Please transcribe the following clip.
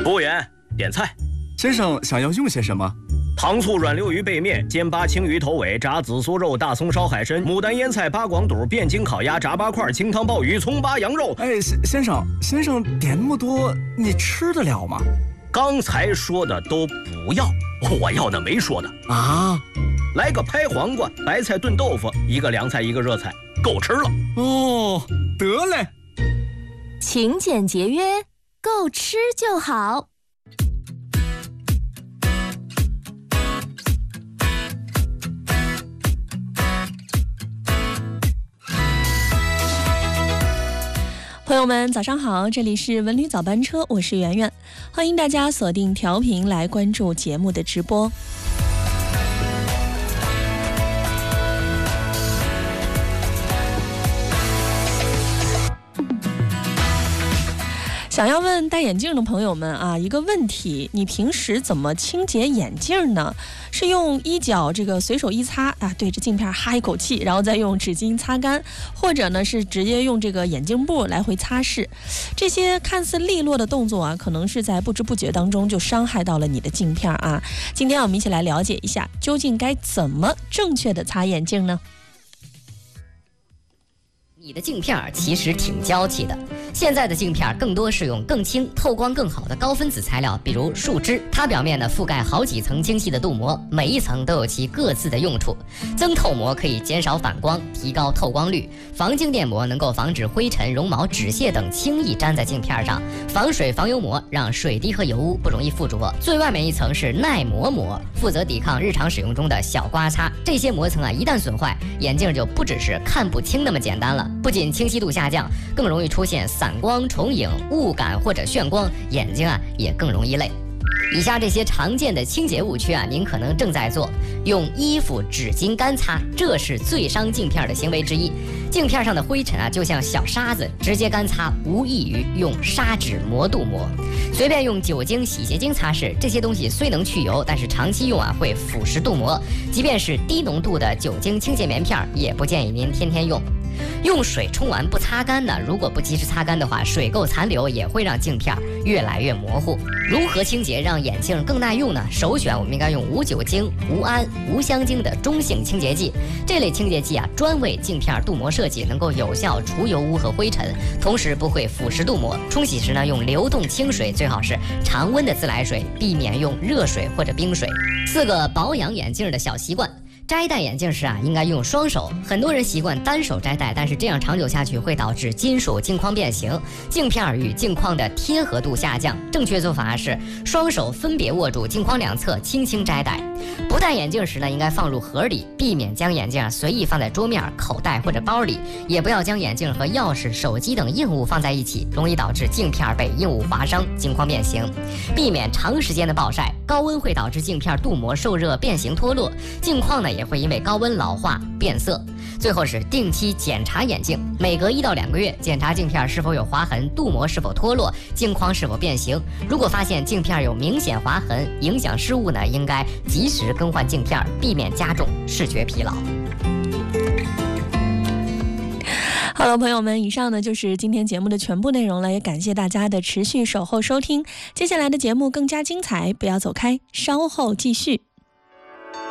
服务员，点菜。 先生想要用些什么？ 糖醋软溜鱼背面、煎八青鱼头尾、炸紫苏肉、大葱烧海参、牡丹腌菜、八广肚、便筋烤鸭、炸八块、清汤鲍鱼、葱八羊肉。 哎，先生点那么多，你吃得了吗？ 刚才说的都不要，我要那没说的啊。 来个拍黄瓜、白菜炖豆腐，一个凉菜一个热菜，够吃了。 哦，得嘞。 勤俭节约，够吃就好。朋友们早上好，这里是文旅早班车，我是圆圆，欢迎大家锁定调频来关注节目的直播。想要问戴眼镜的朋友们啊，一个问题，你平时怎么清洁眼镜呢？是用衣角这个随手一擦啊，对着镜片哈一口气，然后再用纸巾擦干，或者呢是直接用这个眼镜布来回擦拭。这些看似利落的动作啊，可能是在不知不觉当中就伤害到了你的镜片啊。今天我们一起来了解一下，究竟该怎么正确的擦眼镜呢？ 你的镜片其实挺娇气的，现在的镜片更多是用更轻、透光更好的高分子材料，比如树脂。它表面呢覆盖好几层精细的镀膜，每一层都有其各自的用处。增透膜可以减少反光，提高透光率；防静电膜能够防止灰尘、绒毛、纸屑等轻易粘在镜片上；防水防油膜让水滴和油污不容易附着。最外面一层是耐磨膜，负责抵抗日常使用中的小刮擦。这些膜层啊一旦损坏，眼镜就不只是看不清那么简单了。不仅清晰度下降，更容易出现散光、重影、雾感或者眩光，眼睛啊也更容易累。以下这些常见的清洁误区啊，您可能正在做：用衣服、纸巾干擦，这是最伤镜片的行为之一。镜片上的灰尘啊，就像小沙子，直接干擦无异于用砂纸磨镀膜。随便用酒精、洗洁精擦拭，这些东西虽能去油，但是长期用啊会腐蚀镀膜。即便是低浓度的酒精清洁棉片，也不建议您天天用。用水冲完不擦干呢，如果不及时擦干的话，水垢残留也会让镜片越来越模糊。如何清洁让眼镜更耐用呢？首选我们应该用无酒精、无胺、无香精的中性清洁剂。这类清洁剂啊，专为镜片镀膜设计，能够有效除油污和灰尘，同时不会腐蚀镀膜。冲洗时呢，用流动清水，最好是常温的自来水，避免用热水或者冰水。4个保养眼镜的小习惯。摘戴眼镜时啊，应该用双手。很多人习惯单手摘戴，但是这样长久下去会导致金属镜框变形，镜片与镜框的贴合度下降。正确做法是双手分别握住镜框两侧，轻轻摘戴。不戴眼镜时呢，应该放入盒里，避免将眼镜随意放在桌面、口袋或者包里，也不要将眼镜和钥匙、手机等硬物放在一起，容易导致镜片被硬物划伤，镜框变形。避免长时间的暴晒，高温会导致镜片镀膜受热变形脱落，镜框呢也会因为高温老化变色。最后是定期检查眼镜，每隔1到2个月检查镜片是否有划痕，镀膜是否脱落，镜框是否变形。如果发现镜片有明显划痕，影响视物呢，应该及时更换镜片，避免加重视觉疲劳。 好了，朋友们，以上呢就是今天节目的全部内容了，也感谢大家的持续守候收听。接下来的节目更加精彩，不要走开，稍后继续。